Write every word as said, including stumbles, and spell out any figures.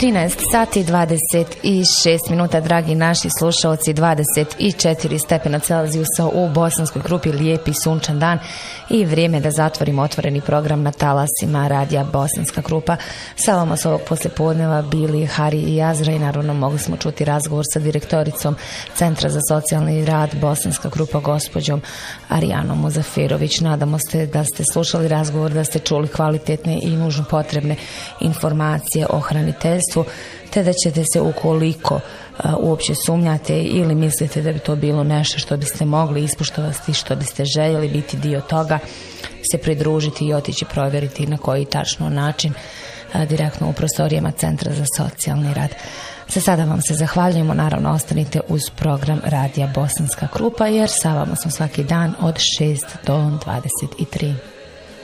trinaest sati dvadeset šest minuta, dragi naši slušalci, dvadeset četiri stepena Celzijusa u Bosanskoj Krupi, lijepi sunčan dan i vrijeme da zatvorimo otvoreni program na talasima radija Bosanska Krupa. Sa vama s ovog poslijepodneva bili Hari i Azra i naravno mogli smo čuti razgovor sa direktoricom Centra za socijalni rad Bosanska Krupa, gospođom Arijanom Muzafirović. Nadamo se da ste slušali razgovor, da ste čuli kvalitetne i nužno potrebne informacije o hraniteljstvu, te da ćete se, ukoliko uh, uopće sumnjate ili mislite da bi to bilo nešto što biste mogli ispoštovati, što biste željeli biti dio toga, se pridružiti i otići provjeriti na koji tačno način uh, direktno u prostorijama Centra za socijalni rad. Za sada vam se zahvaljujemo, naravno ostanite uz program radija Bosanska Krupa, jer sa vama smo svaki dan od šest do dvadeset tri.